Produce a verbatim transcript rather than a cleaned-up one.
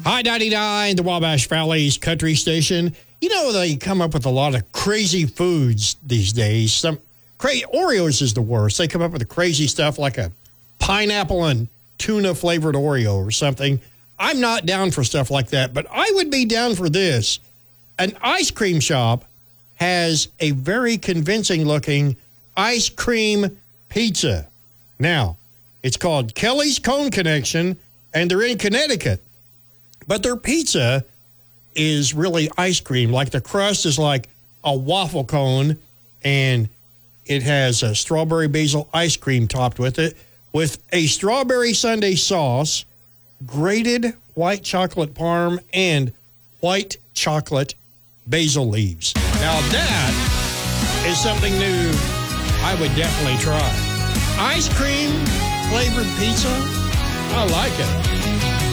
I ninety-nine, the Wabash Valley's country station. You know, they come up with a lot of crazy foods these days. Some cra- Oreos is the worst. They come up with the crazy stuff like a pineapple and tuna flavored Oreo or something. I'm not down for stuff like that, but I would be down for this. An ice cream shop has a very convincing looking ice cream pizza. Now, it's called Kelly's Cone Connection, and they're in Connecticut. But their pizza is really ice cream. Like the crust is like a waffle cone, and it has a strawberry basil ice cream topped with it, with a strawberry sundae sauce, grated white chocolate parm, and white chocolate basil leaves. Now that is something new I would definitely try. Ice cream flavored pizza, I like it.